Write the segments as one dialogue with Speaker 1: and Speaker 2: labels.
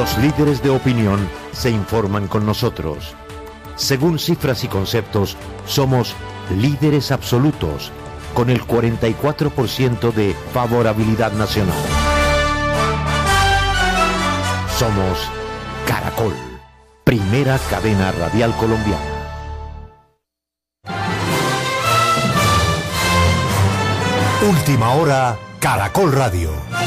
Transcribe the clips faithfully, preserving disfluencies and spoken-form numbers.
Speaker 1: Los líderes de opinión se informan con nosotros. Según cifras y conceptos, somos líderes absolutos, con el cuarenta y cuatro por ciento de favorabilidad nacional. Somos Caracol, primera cadena radial colombiana.
Speaker 2: Última hora, Caracol Radio.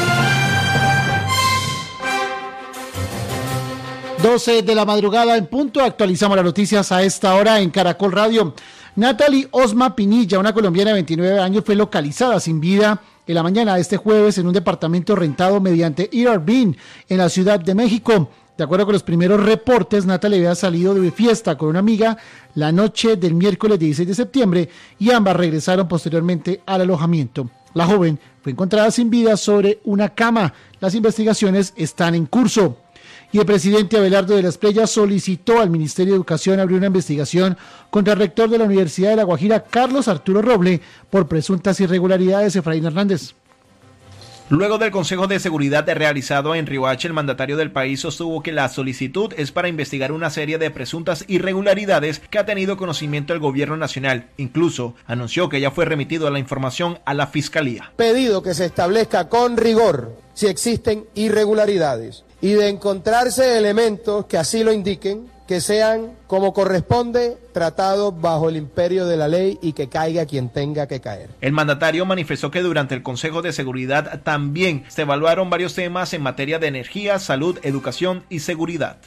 Speaker 3: doce de la madrugada en punto, actualizamos las noticias a esta hora en Caracol Radio. Natalie Osma Pinilla, una colombiana de veintinueve años, fue localizada sin vida en la mañana de este jueves en un departamento rentado mediante Airbnb en la Ciudad de México. De acuerdo con los primeros reportes, Natalie había salido de fiesta con una amiga la noche del miércoles dieciséis de septiembre y ambas regresaron posteriormente al alojamiento. La joven fue encontrada sin vida sobre una cama. Las investigaciones están en curso. Y el presidente Abelardo de la Espriella solicitó al Ministerio de Educación abrir una investigación contra el rector de la Universidad de La Guajira, Carlos Arturo Roble, por presuntas irregularidades. Efraín Hernández.
Speaker 4: Luego del Consejo de Seguridad realizado en Riohacha, el mandatario del país sostuvo que la solicitud es para investigar una serie de presuntas irregularidades que ha tenido conocimiento el gobierno nacional. Incluso anunció que ya fue remitido la información a la Fiscalía.
Speaker 5: Pedido que se establezca con rigor si existen irregularidades y de encontrarse elementos que así lo indiquen, que sean, como corresponde, tratados bajo el imperio de la ley y que caiga quien tenga que caer.
Speaker 4: El mandatario manifestó que durante el Consejo de Seguridad también se evaluaron varios temas en materia de energía, salud, educación y seguridad.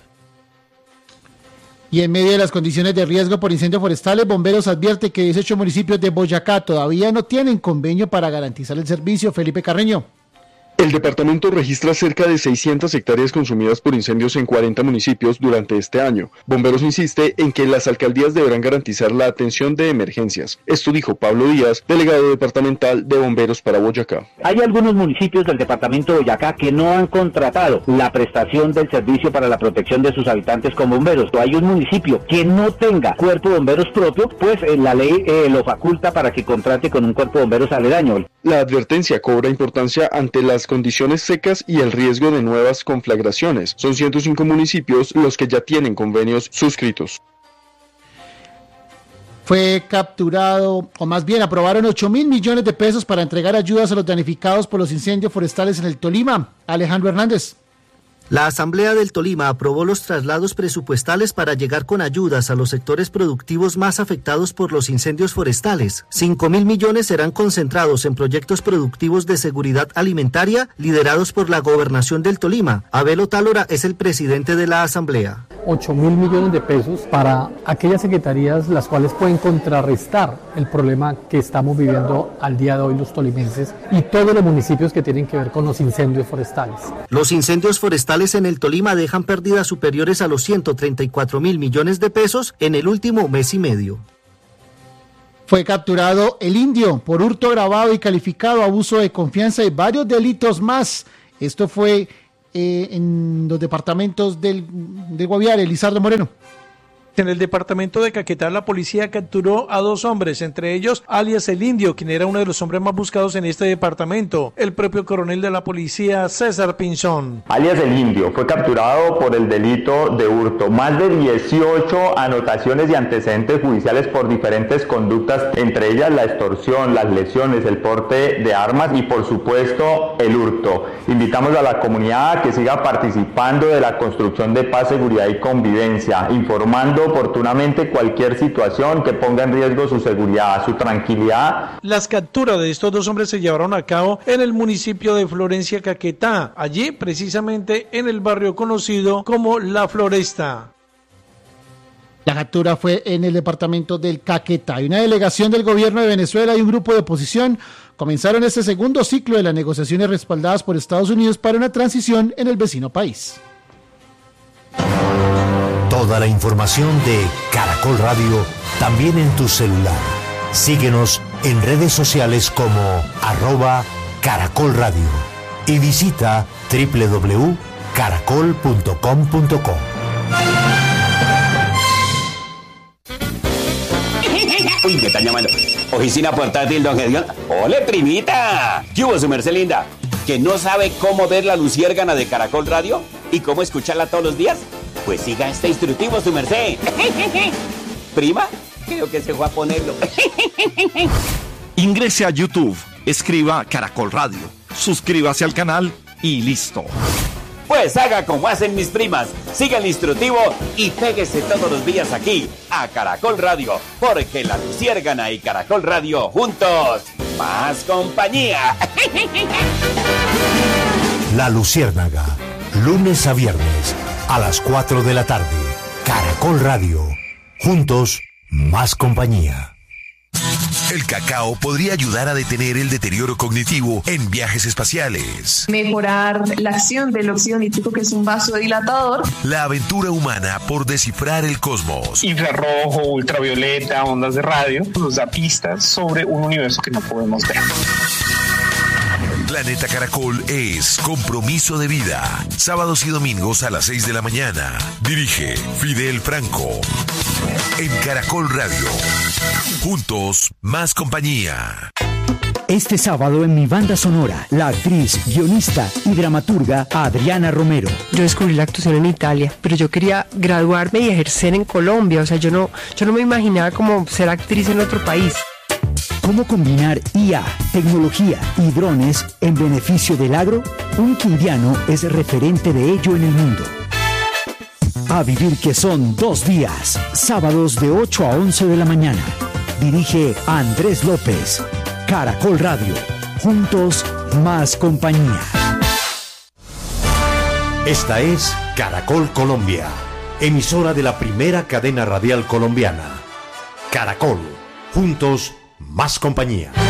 Speaker 3: Y en medio de las condiciones de riesgo por incendios forestales, Bomberos advierte que dieciocho municipios de Boyacá todavía no tienen convenio para garantizar el servicio. Felipe Carreño.
Speaker 6: El departamento registra cerca de seiscientas hectáreas consumidas por incendios en cuarenta municipios durante este año. Bomberos insiste en que las alcaldías deberán garantizar la atención de emergencias. Esto dijo Pablo Díaz, delegado departamental de Bomberos para Boyacá.
Speaker 7: Hay algunos municipios del departamento de Boyacá que no han contratado la prestación del servicio para la protección de sus habitantes con bomberos. Hay un municipio que no tenga cuerpo de bomberos propio, pues eh, la ley eh, lo faculta para que contrate con un cuerpo de bomberos aledaño.
Speaker 6: La advertencia cobra importancia ante las condiciones secas y el riesgo de nuevas conflagraciones. Son ciento cinco municipios los que ya tienen convenios suscritos.
Speaker 3: Fue capturado, o más bien aprobaron ocho mil millones de pesos para entregar ayudas a los damnificados por los incendios forestales en el Tolima. Alejandro Hernández.
Speaker 8: La Asamblea del Tolima aprobó los traslados presupuestales para llegar con ayudas a los sectores productivos más afectados por los incendios forestales. Cinco mil millones serán concentrados en proyectos productivos de seguridad alimentaria liderados por la Gobernación del Tolima. Abel Otálora es el presidente de la Asamblea.
Speaker 9: ocho mil millones de pesos para aquellas secretarías las cuales pueden contrarrestar el problema que estamos viviendo al día de hoy los tolimenses y todos los municipios que tienen que ver con los incendios forestales.
Speaker 8: Los incendios forestales en el Tolima dejan pérdidas superiores a los ciento treinta y cuatro mil millones de pesos en el último mes y medio.
Speaker 3: Fue capturado el indio por hurto agravado y calificado, abuso de confianza y varios delitos más. Esto fue eh, en los departamentos del, de Guaviare. Lizardo Moreno.
Speaker 10: En el departamento de Caquetá, la policía capturó a dos hombres, entre ellos alias el Indio, quien era uno de los hombres más buscados en este departamento. El propio coronel de la policía, César Pinzón.
Speaker 11: Alias el Indio fue capturado por el delito de hurto. Más de dieciocho anotaciones y antecedentes judiciales por diferentes conductas, entre ellas la extorsión, las lesiones, el porte de armas y por supuesto el hurto. Invitamos a la comunidad a que siga participando de la construcción de paz, seguridad y convivencia, informando oportunamente cualquier situación que ponga en riesgo su seguridad, su tranquilidad.
Speaker 10: Las capturas de estos dos hombres se llevaron a cabo en el municipio de Florencia, Caquetá, allí precisamente en el barrio conocido como La Floresta.
Speaker 3: La captura fue en el departamento del Caquetá. Y una delegación del gobierno de Venezuela y un grupo de oposición comenzaron este segundo ciclo de las negociaciones respaldadas por Estados Unidos para una transición en el vecino país.
Speaker 2: Toda la información de Caracol Radio también en tu celular. Síguenos en redes sociales como arroba Caracol Radio y visita doble u doble u doble u punto caracol punto com punto co.
Speaker 12: Uy, me están llamando. Oficina portátil, don Gedión. ¡Ole, primita! ¿Qué hubo, su merced linda? ¿Que no sabe cómo ver la luciérgana de Caracol Radio? ¿Y cómo escucharla todos los días? Pues siga este instructivo, su merced. Prima, creo que se fue a ponerlo.
Speaker 13: Ingrese a YouTube, escriba Caracol Radio, suscríbase al canal y listo.
Speaker 12: Pues haga como hacen mis primas, siga el instructivo y péguese todos los días aquí, a Caracol Radio, porque La Luciérgana y Caracol Radio juntos, más compañía.
Speaker 2: La Luciérnaga, lunes a viernes, a las cuatro de la tarde. Caracol Radio, juntos, más compañía.
Speaker 14: El cacao podría ayudar a detener el deterioro cognitivo en viajes espaciales.
Speaker 15: Mejorar la acción del óxido nítrico, que es un vasodilatador.
Speaker 14: La aventura humana por descifrar el cosmos.
Speaker 16: Infrarrojo, ultravioleta, ondas de radio, nos da pistas sobre un universo que no podemos ver.
Speaker 14: Planeta Caracol es compromiso de vida. Sábados y domingos a las seis de la mañana. Dirige Fidel Franco. En Caracol Radio. Juntos, más compañía.
Speaker 17: Este sábado en mi banda sonora, la actriz, guionista y dramaturga Adriana Romero.
Speaker 18: Yo descubrí la actuación en Italia, pero yo quería graduarme y ejercer en Colombia. O sea, yo no, yo no me imaginaba como ser actriz en otro país.
Speaker 17: ¿Cómo combinar I A, tecnología y drones en beneficio del agro? Un quindiano es referente de ello en el mundo. A vivir que son dos días, sábados de ocho a once de la mañana. Dirige Andrés López. Caracol Radio. Juntos, más compañía.
Speaker 1: Esta es Caracol Colombia, emisora de la primera cadena radial colombiana. Caracol. Juntos, más compañía.